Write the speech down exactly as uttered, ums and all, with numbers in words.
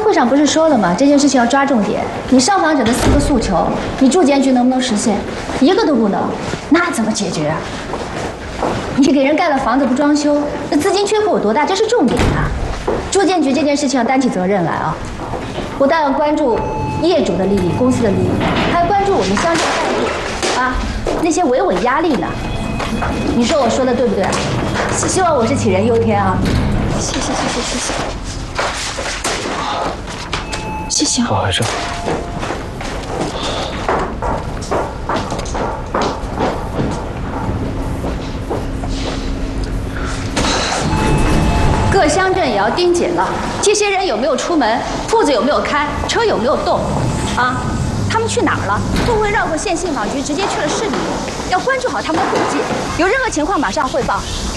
会上不是说了吗？这件事情要抓重点。你上访者的四个诉求，你住建局能不能实现？一个都不能，那怎么解决啊？你给人盖了房子不装修，那资金缺口有多大？这是重点啊！住建局这件事情要担起责任来啊！不但要关注业主的利益、公司的利益，还要关注我们乡镇干部啊那些维稳压力呢。你说我说的对不对？希望我是杞人忧天啊！ 谢谢谢谢谢谢。 谢谢啊， 怎么回事？ 各乡镇也要盯紧了，这些人有没有出门，铺子有没有开，车有没有动，啊，他们去哪儿了？会不会绕过县信访局直接去了市里面？要关注好他们的轨迹，有任何情况马上汇报，